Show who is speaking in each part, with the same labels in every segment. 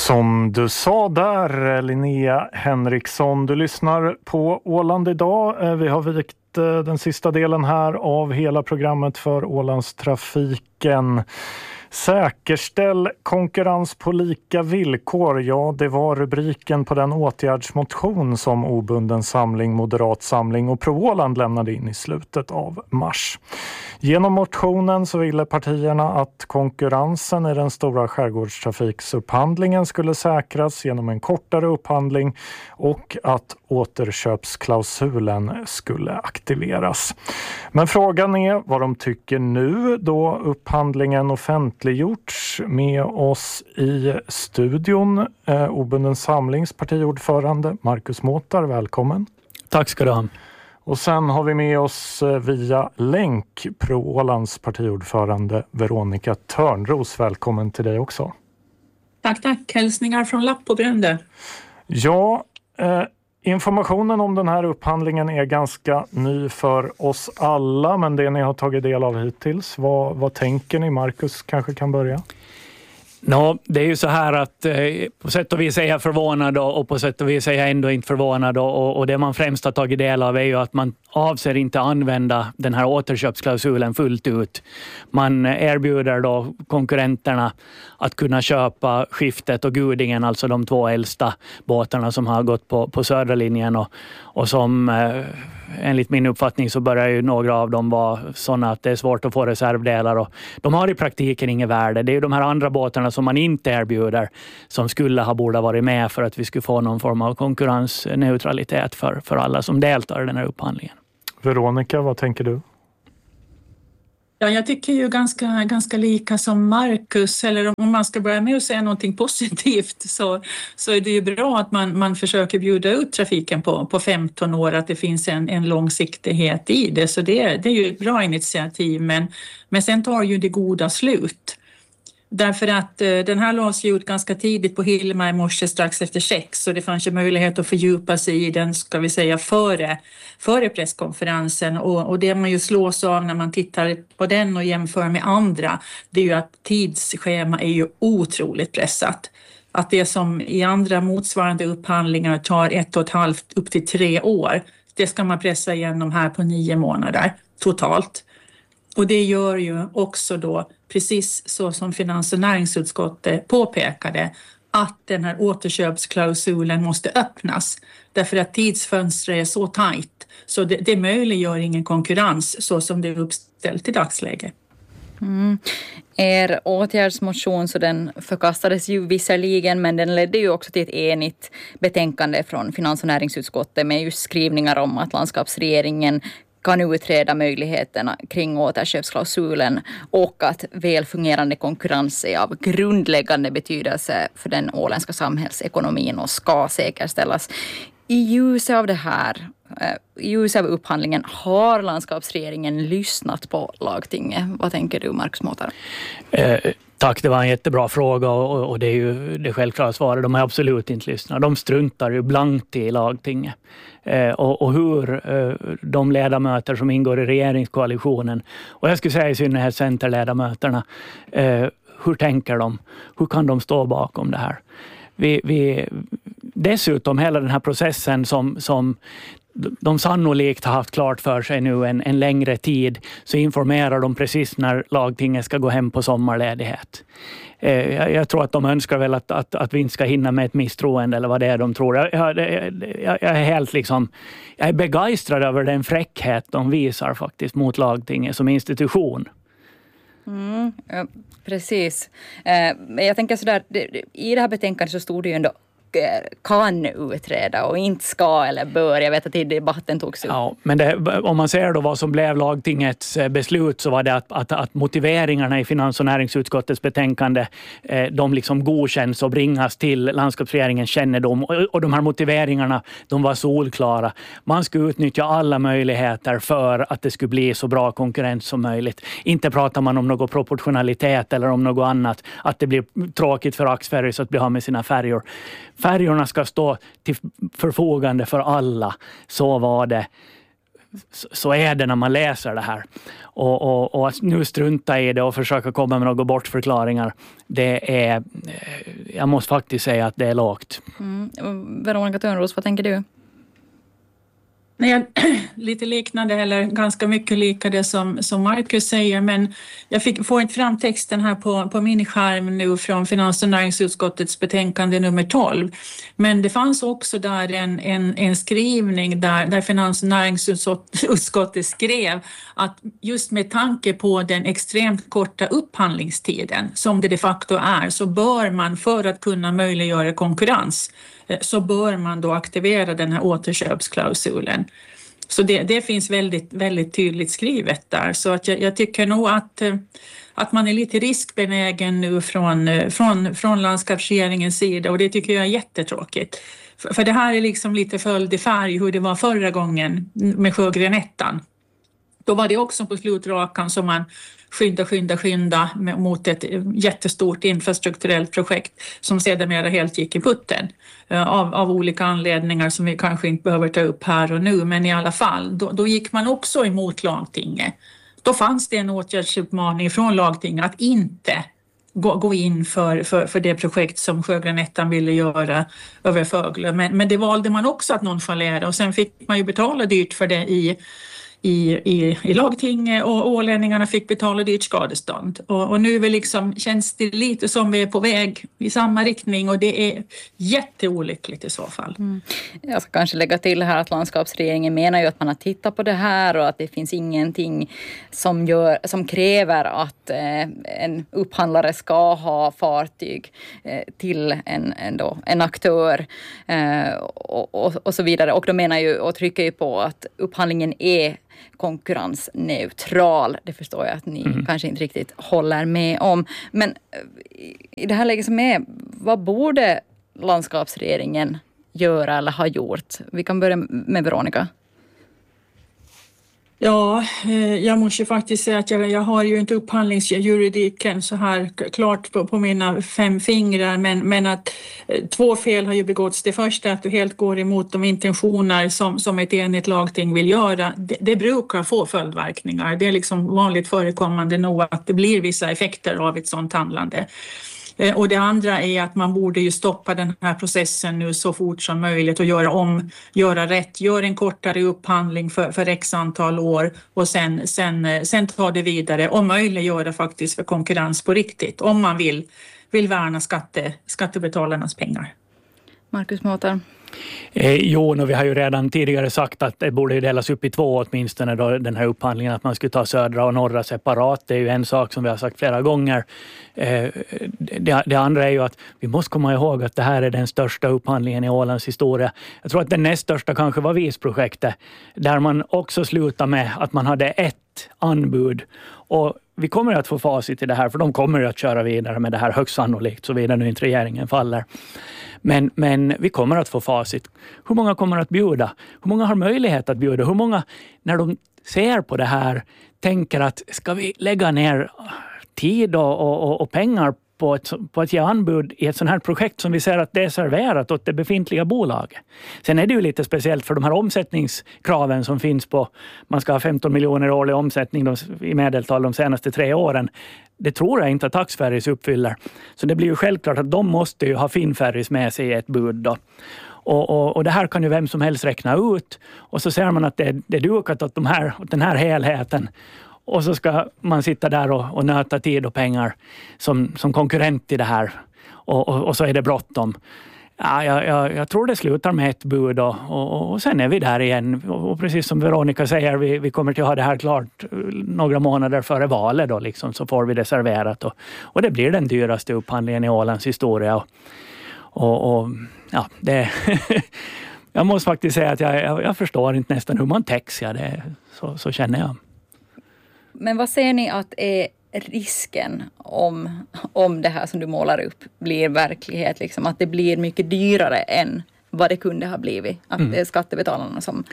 Speaker 1: Som du sa där, Linnea Henriksson, du lyssnar på Åland idag. Vi har vikt den sista delen här av hela programmet för Ålandstrafiken. Säkerställ konkurrens på lika villkor. Ja, det var rubriken på den åtgärdsmotion som Obunden samling, Moderat samling och Pro Åland lämnade in i slutet av mars. Genom motionen så ville partierna att konkurrensen i den stora skärgårdstrafiksupphandlingen skulle säkras genom en kortare upphandling och att återköpsklausulen skulle aktiveras. Men frågan är vad de tycker nu då upphandlingen offentliggjorts. Med oss i studion Obunden samlings partiordförande Marcus Måtar, välkommen.
Speaker 2: Tack ska du ha.
Speaker 1: Och sen har vi med oss via länk Pro Ålands partiordförande Veronica Törnros. Välkommen till dig också.
Speaker 3: Tack. Hälsningar från Lapp och Brände.
Speaker 1: Ja, informationen om den här upphandlingen är ganska ny för oss alla. Men det ni har tagit del av hittills, vad tänker ni? Marcus kanske kan börja.
Speaker 2: Det är ju så här att på sätt och vis är jag förvånad och på sätt och vis är jag ändå inte förvånad och det man främst har tagit del av är ju att man avser inte använda den här återköpsklausulen fullt ut. Man erbjuder då konkurrenterna att kunna köpa Skiftet och Gudingen, alltså de två äldsta båtarna som har gått på södra linjen och som enligt min uppfattning så börjar ju några av dem vara sådana att det är svårt att få reservdelar och de har i praktiken inget värde. Det är ju de här andra båtarna som man inte erbjuder som borde varit med för att vi skulle få någon form av konkurrensneutralitet för alla som deltar i den här upphandlingen. Veronica, vad tänker du?
Speaker 3: Ja, jag tycker ju ganska lika som Marcus, eller om man ska börja med att säga någonting positivt så är det ju bra att man försöker bjuda ut trafiken på 15 år, att det finns en långsiktighet i det, så det är ju ett bra initiativ, men sen tar ju det goda slut. Därför att den här lades ju ut ganska tidigt på Hilma i morse strax efter 6, så det fanns ju möjlighet att fördjupa sig i den, ska vi säga, före presskonferensen. Och det man ju slås av när man tittar på den och jämför med andra, det är ju att tidsschema är ju otroligt pressat. Att det som i andra motsvarande upphandlingar tar 1,5 upp till 3 år, det ska man pressa igenom här på 9 månader totalt. Och det gör ju också då, precis så som Finans- och näringsutskottet påpekade, att den här återköpsklausulen måste öppnas. Därför att tidsfönstret är så tajt så det möjliggör ingen konkurrens så som det är uppställt i dagsläget.
Speaker 4: Er åtgärdsmotion så den förkastades ju visserligen, men den ledde ju också till ett enigt betänkande från Finans- och näringsutskottet med just skrivningar om att landskapsregeringen kan utreda möjligheterna kring återköpsklausulen och att välfungerande konkurrens är av grundläggande betydelse för den åländska samhällsekonomin och ska säkerställas. I ljuset av det här, i ljuset av upphandlingen, har landskapsregeringen lyssnat på lagtinget? Vad tänker du, Marcus Måtar?
Speaker 2: Tack, det var en jättebra fråga och det är ju det självklara svaret. De har absolut inte lyssnat. De struntar ju blankt i lagtinget. Och hur de ledamöter som ingår i regeringskoalitionen, och jag skulle säga i synnerhet centerledamöterna, hur tänker de? Hur kan de stå bakom det här? Dessutom hela den här processen som de sannolikt har haft klart för sig nu en längre tid, så informerar de precis när lagtinget ska gå hem på sommarledighet. Jag tror att de önskar väl att vi inte ska hinna med ett misstroende eller vad det är de tror. Jag är helt jag är begeistrad över den fräckhet de visar faktiskt mot lagtinget som institution.
Speaker 4: Ja, precis. Jag tänker sådär, i det här betänkandet så stod det ju ändå kan utreda och inte ska eller bör. Jag vet att i debatten togs upp.
Speaker 2: Ja, men om man ser då vad som blev lagtingets beslut, så var det att motiveringarna i Finans- och näringsutskottets betänkande de godkänns och bringas till landskapsregeringens kännedom, och de här motiveringarna, de var solklara. Man skulle utnyttja alla möjligheter för att det skulle bli så bra konkurrens som möjligt. Inte pratar man om någon proportionalitet eller om något annat, att det blir tråkigt för Axferries att bli av med sina färjor. Färjorna ska stå till förfogande för alla. Så var det så är det när man läser det här. Och att nu strunta i det och försöka komma med några bortförklaringar, det är, jag måste faktiskt säga att det är lågt.
Speaker 4: Veronica Törnros, vad tänker du?
Speaker 3: Nej, lite liknande eller ganska mycket lika det som Marcus säger, men jag får inte fram texten här på min skärm nu från Finans- och näringsutskottets betänkande nummer 12. Men det fanns också där en skrivning där Finans- och näringsutskottet skrev att just med tanke på den extremt korta upphandlingstiden som det de facto är, så bör man för att kunna möjliggöra konkurrens så bör man då aktivera den här återköpsklausulen. Så det finns väldigt, väldigt tydligt skrivet där. Så att jag tycker nog att man är lite riskbenägen nu från landskapsregeringens sida, och det tycker jag är jättetråkigt. För det här är liksom lite följd i färg hur det var förra gången med Sjögrenettan. Då var det också på slutrakan som man skynda mot ett jättestort infrastrukturellt projekt som sedermera helt gick i putten av olika anledningar som vi kanske inte behöver ta upp här och nu, men i alla fall, då gick man också emot lagtinget. Då fanns det en åtgärdsuppmaning från lagtinget att inte gå in för det projekt som Sjögrenettan ville göra över Föglö, men det valde man också att nonchalera, och sen fick man ju betala dyrt för det i lagting, och ålänningarna fick betala dyrt skadestånd. Och nu känns det lite som vi är på väg i samma riktning, och det är jätteolyckligt i så fall.
Speaker 4: Jag ska kanske lägga till här att landskapsregeringen menar ju att man har tittat på det här och att det finns ingenting som kräver att en upphandlare ska ha fartyg till en aktör och så vidare. Och de menar ju och trycker ju på att upphandlingen är konkurrensneutral. Det förstår jag att ni kanske inte riktigt håller med om. Men i det här läget som är, vad borde landskapsregeringen göra eller ha gjort? Vi kan börja med Veronica.
Speaker 3: Ja, jag måste faktiskt säga att jag har ju inte upphandlingsjuridiken så här klart på mina 5 fingrar, men att 2 fel har ju begåtts. Det första är att du helt går emot de intentioner som ett enigt lagting vill göra. Det brukar få följdverkningar. Det är liksom vanligt förekommande nog att det blir vissa effekter av ett sådant handlande. Och det andra är att man borde ju stoppa den här processen nu så fort som möjligt och göra rätt. Gör en kortare upphandling för x antal år och sen ta det vidare och möjliggöra faktiskt för konkurrens på riktigt om man vill värna skattebetalarnas pengar.
Speaker 4: Marcus Mårtar.
Speaker 2: Vi har ju redan tidigare sagt att det borde delas upp i 2 åtminstone då, den här upphandlingen, att man skulle ta södra och norra separat. Det är ju en sak som vi har sagt flera gånger. Det andra är ju att vi måste komma ihåg att det här är den största upphandlingen i Ålands historia. Jag tror att den näst största kanske var Visprojektet, där man också slutade med att man hade ett anbud, och vi kommer att få facit i det här, för de kommer att köra vidare med det här högst sannolikt, så vidare nu inte regeringen faller. Men vi kommer att få facit. Hur många kommer att bjuda? Hur många har möjlighet att bjuda? Hur många, när de ser på det här, tänker att ska vi lägga ner tid och pengar på att ge anbud i ett sånt här projekt som vi ser att det är serverat åt det befintliga bolaget. Sen är det ju lite speciellt för de här omsättningskraven som finns på, man ska ha 15 miljoner årlig omsättning i medeltal de senaste 3 åren. Det tror jag inte att Taxferries uppfyller. Så det blir ju självklart att de måste ju ha Finnferries med sig i ett bud då. Och det här kan ju vem som helst räkna ut. Och så ser man att det är dukat åt den här helheten. Och så ska man sitta där och nöta tid och pengar som konkurrent i det här. Och så är det bråttom. Ja, jag tror det slutar med ett bud och sen är vi där igen. Och precis som Veronica säger, vi kommer till att ha det här klart några månader före valet då liksom, så får vi det serverat. Och det blir den dyraste upphandlingen i Ålands historia. Och ja, det jag måste faktiskt säga att jag förstår inte nästan hur man täcks. Så känner jag.
Speaker 4: Men vad ser ni att är risken om det här som du målar upp blir verklighet? Liksom, att det blir mycket dyrare än vad det kunde ha blivit? Att det är skattebetalarna som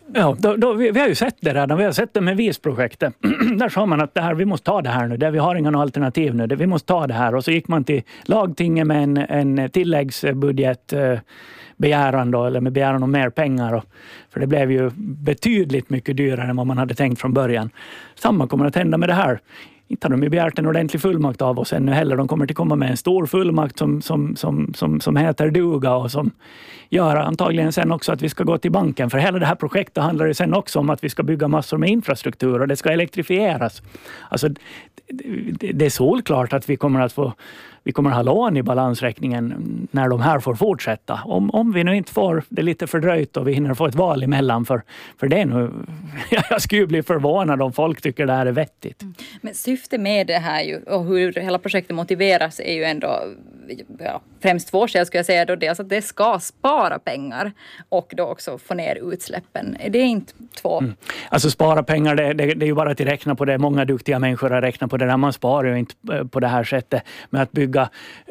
Speaker 2: Ja, vi har ju sett det redan. Vi har sett det med VIS-projektet. Där sa man att vi måste ta det här nu. Vi har inga alternativ nu. Vi måste ta det här. Och så gick man till lagtinget med en tilläggsbudget begäran då, eller med begäran om mer pengar. För det blev ju betydligt mycket dyrare än vad man hade tänkt från början. Samma kommer att hända med det här. Inte har de ju begärt en ordentlig fullmakt av oss ännu heller. De kommer att komma med en stor fullmakt som heter duga och som gör antagligen sen också att vi ska gå till banken. För hela det här projektet handlar ju sen också om att vi ska bygga massor med infrastruktur och det ska elektrifieras. Alltså det är solklart att vi kommer att ha lån i balansräkningen när de här får fortsätta. Om vi nu inte får det lite fördröjt och vi hinner få ett val emellan för det är nu, jag skulle bli förvånad om folk tycker det här är vettigt.
Speaker 4: Men syftet med det här ju, och hur hela projektet motiveras är ju ändå främst två skäl skulle jag säga. Då dels att det ska spara pengar och då också få ner utsläppen. Är det inte två?
Speaker 2: Alltså spara pengar, det är ju bara att räkna på det. Många duktiga människor har räknat på det där. Man sparar ju inte på det här sättet med att bygga.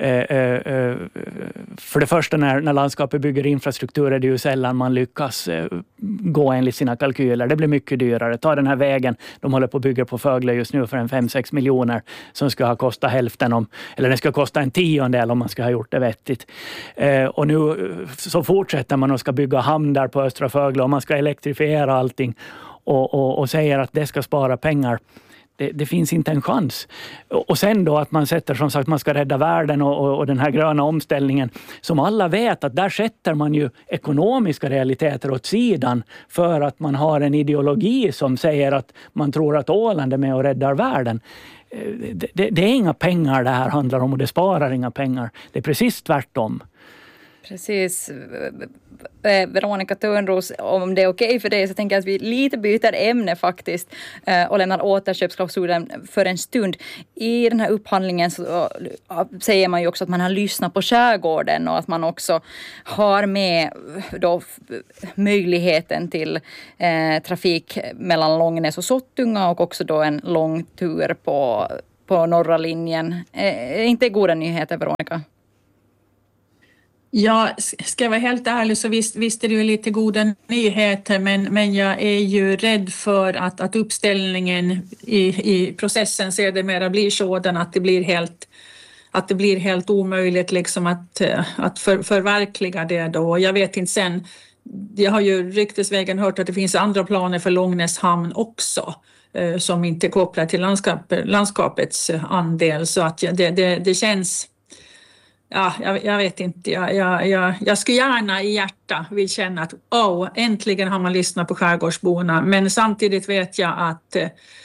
Speaker 2: För det första när landskapet bygger infrastruktur är det ju sällan man lyckas gå enligt sina kalkyler. Det blir mycket dyrare. Ta den här vägen de håller på att bygga på Fögle just nu för 5-6 miljoner som ska ha kostat hälften eller den ska kosta en 10:e om man ska ha gjort det vettigt. Och nu så fortsätter man och ska bygga hamn där på Östra Fögle och man ska elektrifiera allting och säger att det ska spara pengar. Det finns inte en chans. Och sen då att man sätter som sagt man ska rädda världen och den här gröna omställningen som alla vet att där sätter man ju ekonomiska realiteter åt sidan för att man har en ideologi som säger att man tror att Åland är med och räddar världen. Det är inga pengar det här handlar om och det sparar inga pengar. Det är precis tvärtom.
Speaker 4: Precis. Veronica Törnros, om det är okej för dig så tänker jag att vi lite byter ämne faktiskt och lämnar återköpsklausulen för en stund. I den här upphandlingen så säger man ju också att man har lyssnat på skärgården och att man också har med då möjligheten till trafik mellan Långnäs och Sottunga och också då en lång tur på norra linjen. Inte goda nyheter, Veronica?
Speaker 3: Ja, ska jag vara helt ärlig så visst är det ju lite goda nyheter men jag är ju rädd för att uppställningen i processen sedermera blir sådan att det blir helt omöjligt liksom att förverkliga det då. Jag vet inte sen, jag har ju ryktesvägen hört att det finns andra planer för Långnäs hamn också som inte kopplar till landskapets andel så att det känns. Ja, jag vet inte. Jag skulle gärna i hjärta vill känna att äntligen har man lyssnat på skärgårdsborna. Men samtidigt vet jag att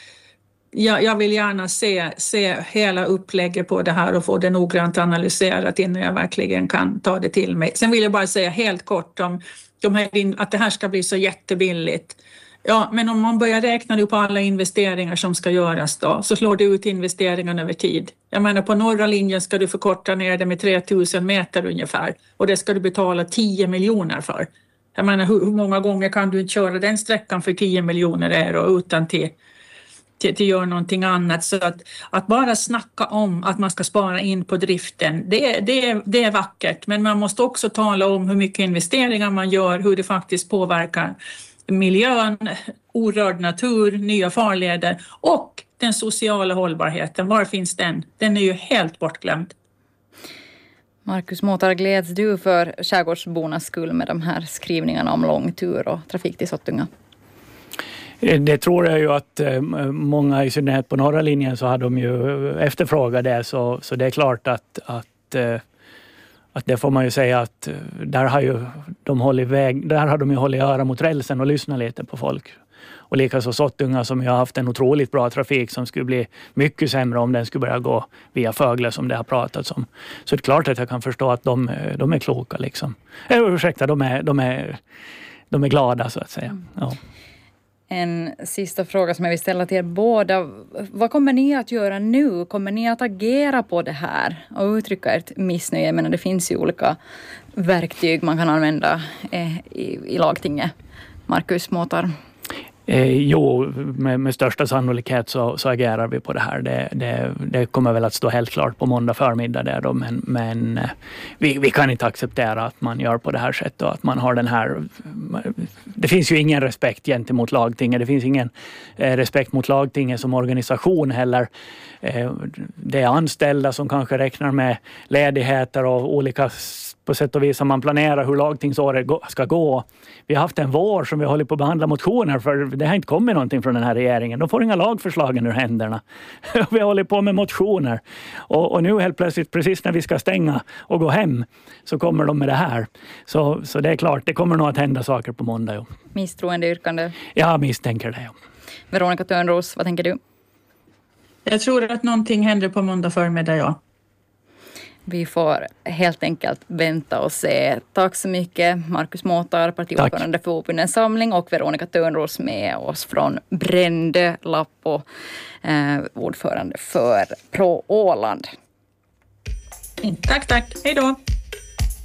Speaker 3: jag vill gärna se hela upplägget på det här och få det noggrant analyserat innan jag verkligen kan ta det till mig. Sen vill jag bara säga helt kort om att det här ska bli så jättebilligt. Ja, men om man börjar räkna upp alla investeringar som ska göras då så slår det ut investeringarna över tid. Jag menar på norra linjen ska du förkorta ner det med 3000 meter ungefär och det ska du betala 10 miljoner för. Jag menar hur många gånger kan du inte köra den sträckan för 10 miljoner euro utan till göra någonting annat. Så att bara snacka om att man ska spara in på driften, det är vackert. Men man måste också tala om hur mycket investeringar man gör, hur det faktiskt påverkar miljön, orörd natur, nya farleder och den sociala hållbarheten. Var finns den? Den är ju helt bortglömd.
Speaker 4: Markus Måtar, gläds du för skärgårdsbornas skull med de här skrivningarna om lång tur och trafik till Sottunga?
Speaker 2: Det tror jag ju att många i synnerhet på norra linjen så har de ju efterfrågat det så det är klart att det får man ju säga att där har de ju hållit öra mot rälsen och lyssnat lite på folk. Och likaså Sottunga som ju har haft en otroligt bra trafik som skulle bli mycket sämre om den skulle börja gå via Fögle som det har pratats om. Så det är klart att jag kan förstå att de är kloka liksom. Ursäkta, de är glada så att säga. Ja.
Speaker 4: En sista fråga som jag vill ställa till er båda. Vad kommer ni att göra nu? Kommer ni att agera på det här och uttrycka ert missnöje? Jag menar, det finns ju olika verktyg man kan använda i lagtinget. Markus Måtar.
Speaker 2: Jo, med största sannolikhet så agerar vi på det här. Det kommer väl att stå helt klart på måndag förmiddag där då, men vi kan inte acceptera att man gör på det här sättet och att man har den här... Det finns ju ingen respekt gentemot lagtinget. Det finns ingen respekt mot lagtinget som organisation heller. Det är anställda som kanske räknar med ledigheter och olika... På sätt och vis som man planerar hur lagtingsåret ska gå. Vi har haft en vår som vi håller på att behandla motioner för det har inte kommit någonting från den här regeringen. De får inga lagförslagen ur händerna. Vi håller på med motioner. Och nu helt plötsligt, precis när vi ska stänga och gå hem, så kommer de med det här. Så det är klart, det kommer nog att hända saker på måndag. Jo.
Speaker 4: Misstroendeyrkande?
Speaker 2: Jag misstänker det, ja.
Speaker 4: Veronica Törnros, vad tänker du?
Speaker 3: Jag tror att någonting händer på måndag förmiddag, ja.
Speaker 4: Vi får helt enkelt vänta och se. Tack så mycket Markus Måtar, partiordförande för Åbundens samling, och Veronica Törnros med oss från Brändö, Lappo, ordförande för Pro Åland.
Speaker 3: Tack. Hej då!